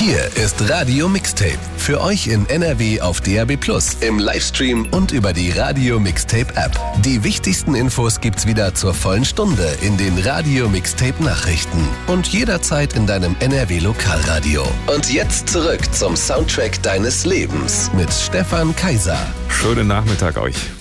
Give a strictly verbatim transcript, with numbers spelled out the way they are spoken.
Hier ist Radio Mixtape. Für euch in N R W auf D A B plus, im Livestream und über die Radio Mixtape App. Die wichtigsten Infos gibt's wieder zur vollen Stunde in den Radio Mixtape Nachrichten und jederzeit in deinem N R W Lokalradio. Und jetzt zurück zum Soundtrack deines Lebens mit Stefan Kaiser. Schönen Nachmittag euch.